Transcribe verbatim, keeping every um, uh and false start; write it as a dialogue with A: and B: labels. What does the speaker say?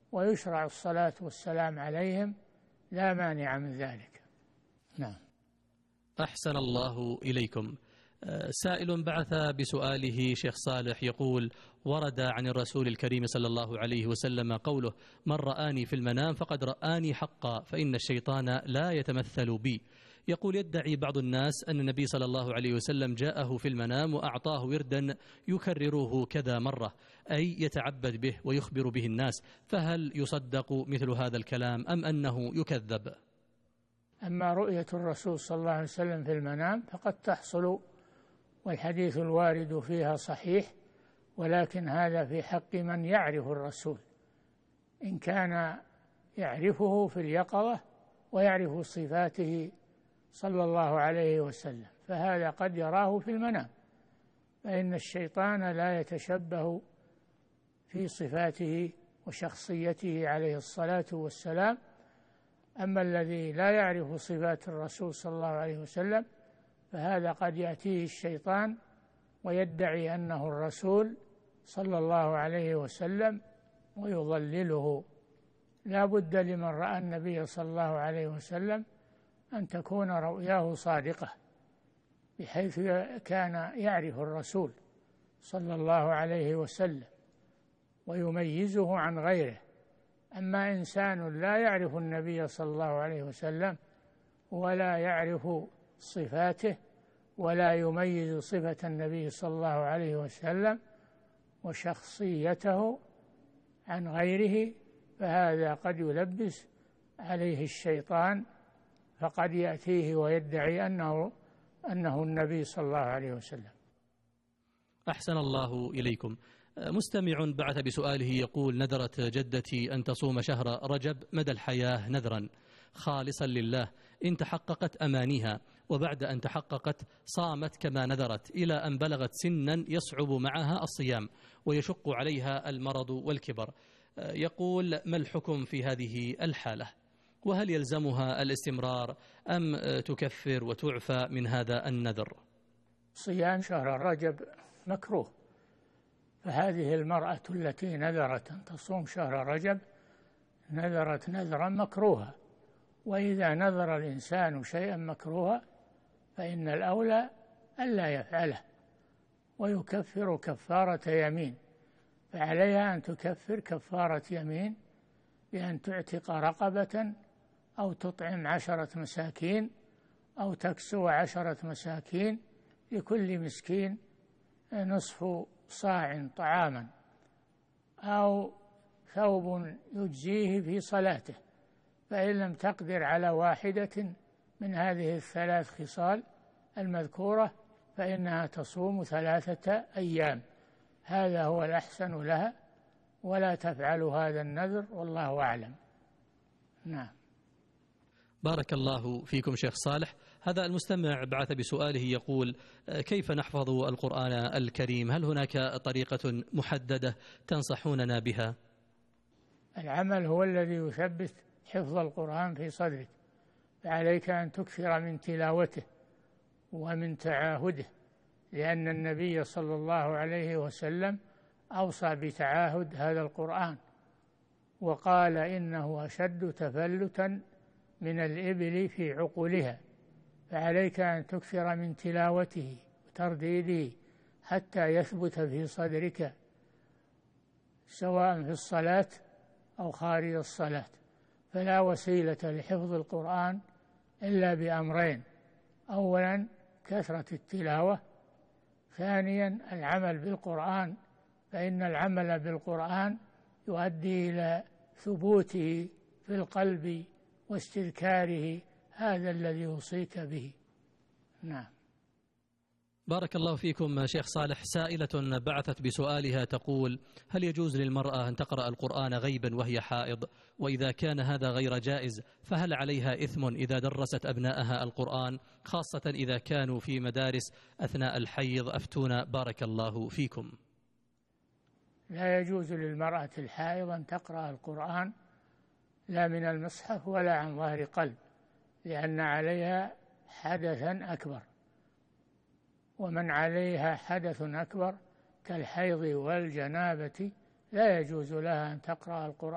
A: ويشرع الصلاة والسلام عليهم، لا مانع من ذلك. نعم.
B: أحسن الله إليكم. سائل بعث بسؤاله شيخ صالح يقول: ورد عن الرسول الكريم صلى الله عليه وسلم قوله: من رآني في المنام فقد رآني حقا فإن الشيطان لا يتمثل بي. يقول: يدعي بعض الناس أن النبي صلى الله عليه وسلم جاءه في المنام وأعطاه وردا يكرره كذا مرة، أي يتعبد به ويخبر به الناس، فهل يصدق مثل هذا الكلام أم أنه يكذب؟
A: أما رؤية الرسول صلى الله عليه وسلم في المنام فقد تحصل، والحديث الوارد فيها صحيح، ولكن هذا في حق من يعرف الرسول، إن كان يعرفه في اليقظة ويعرف صفاته صلى الله عليه وسلم، فهذا قد يراه في المنام، فإن الشيطان لا يتشبه في صفاته وشخصيته عليه الصلاة والسلام. أما الذي لا يعرف صفات الرسول صلى الله عليه وسلم فهذا قد يأتيه الشيطان ويدعي أنه الرسول صلى الله عليه وسلم ويضلله. لا بد لمن رأى النبي صلى الله عليه وسلم أن تكون رؤياه صادقة، بحيث كان يعرف الرسول صلى الله عليه وسلم ويميزه عن غيره. أما إنسان لا يعرف النبي صلى الله عليه وسلم ولا يعرف صفاته ولا يميز صفة النبي صلى الله عليه وسلم وشخصيته عن غيره، فهذا قد يلبس عليه الشيطان، فقد يأتيه ويدعي أنه أنه النبي صلى الله عليه وسلم.
B: أحسن الله إليكم. مستمع بعث بسؤاله يقول: نذرت جدتي أن تصوم شهر رجب مدى الحياة نذرا خالصا لله، إن تحققت أمانيها، وبعد أن تحققت صامت كما نذرت إلى أن بلغت سنا يصعب معها الصيام ويشق عليها المرض والكبر. يقول: ما الحكم في هذه الحالة؟ وهل يلزمها الاستمرار أم تكفر وتعفى من هذا النذر؟
A: صيام شهر رجب مكروه، فهذه المرأة التي نذرت أن تصوم شهر رجب نذرت نذرا مكروها، وإذا نذر الإنسان شيئا مكروها فإن الأولى ألا يفعله ويكفر كفارة يمين، فعليها أن تكفر كفارة يمين بأن تعتق رقبة أو تطعم عشرة مساكين أو تكسو عشرة مساكين، لكل مسكين نصف صاع طعاما، أو ثوب يجزيه في صلاته، فإن لم تقدر على واحدة من هذه الثلاث خصال المذكورة فإنها تصوم ثلاثة أيام، هذا هو الأحسن لها، ولا تفعل هذا النذر، والله أعلم. نعم.
B: بارك الله فيكم شيخ صالح. هذا المستمع بعث بسؤاله يقول: كيف نحفظ القرآن الكريم؟ هل هناك طريقة محددة تنصحوننا بها؟
A: العمل هو الذي يثبت حفظ القرآن في صدرك، فعليك أن تكثر من تلاوته ومن تعاهده، لأن النبي صلى الله عليه وسلم أوصى بتعاهد هذا القرآن وقال: إنه أشد تفلتا من الإبل في عقولها، فعليك أن تكثر من تلاوته وترديده حتى يثبت في صدرك، سواء في الصلاة أو خارج الصلاة. فلا وسيلة لحفظ القرآن إلا بأمرين: أولا كثرة التلاوة، ثانيا العمل بالقرآن، فإن العمل بالقرآن يؤدي إلى ثبوته في القلب واستذكاره، هذا الذي يوصيك به. نعم.
B: بارك الله فيكم شيخ صالح. سائلة بعثت بسؤالها تقول: هل يجوز للمرأة أن تقرأ القرآن غيبا وهي حائض؟ وإذا كان هذا غير جائز فهل عليها إثم إذا درست أبنائها القرآن، خاصة إذا كانوا في مدارس أثناء الحيض؟ أفتونا بارك الله فيكم.
A: لا يجوز للمرأة الحائض أن تقرأ القرآن لا من المصحف ولا عن ظهر قلب، لأن عليها حدثا أكبر، ومن عليها حدث أكبر كالحيض والجنابة لا يجوز لها أن تقرأ القرآن